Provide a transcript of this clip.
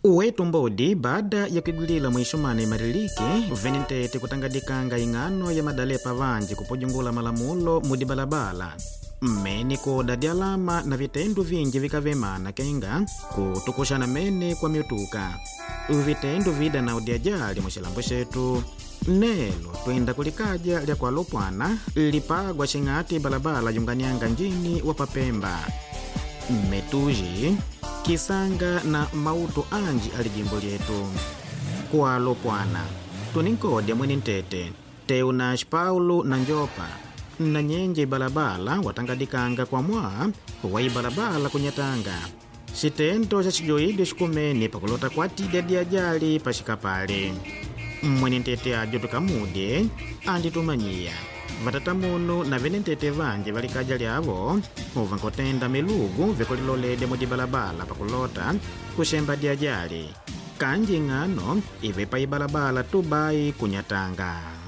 Uwetu mbodi baada ya kuigulila mwishumane mariliki venentete kutangadikanga ing'ano ya madalepa vanji kupojungula malamulo mudi balabala. Meni koda di alama na vitendo vingi vikavemana kenga kutukushana meni kwa miutuka. Vitendo vida na udiajali mwishilambo shetu. Nelo twenda kulikaja lya kwa lopwana lipagwa shingati balabala yunganianga njini wapapemba. Metuji Kisanga na mauto anji alijimbo lyetu. Kwa lopwana tuninkode mweni ntete Teunash Paulo na Njopa na nyenje balabala watangadikanga kwa mwa wai balabala kunyatanga. Shitendo cha chijoide shikumeni pakulota kwa tide diajali pashikapale. Mweni ntete ajo tukamude andi tumanyia vatatamuno na venentete vanje valikaja lyavo uvankotenda milugu vikolilolede mudi balabala pakulota kushemba diajali kanji ng'ano ivepa ibalabala tubai kunyatanga.